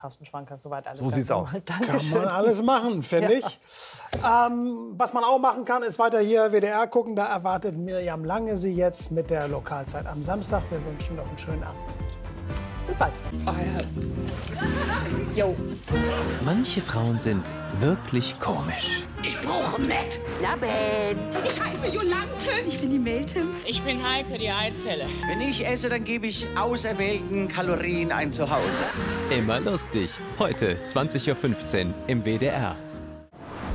Carsten Schwanker, soweit alles So ganz sieht's aus. normal. Kann Dankeschön. man alles machen, finde ich. Was man auch machen kann, ist weiter hier WDR gucken. Da erwartet Miriam Lange Sie jetzt mit der Lokalzeit am Samstag. Wir wünschen noch einen schönen Abend. Bis bald. Jo. Manche Frauen sind wirklich komisch. Ich brauche Matt. Ich heiße Jolante. Ich bin die Meltem. Ich bin Heike, die Eizelle. Wenn ich esse, dann gebe ich auserwählten Kalorien ein Zuhause. Immer lustig. Heute 20:15 Uhr im WDR.